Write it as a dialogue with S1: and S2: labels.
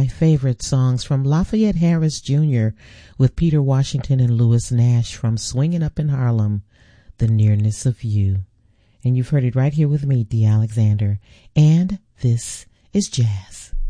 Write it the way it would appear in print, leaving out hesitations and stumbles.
S1: my favorite songs from Lafayette Harris Jr. with Peter Washington and Louis Nash from Swingin' Up in Harlem, The Nearness of You. And you've heard it right here with me, Dee Alexander. And this is Jazz.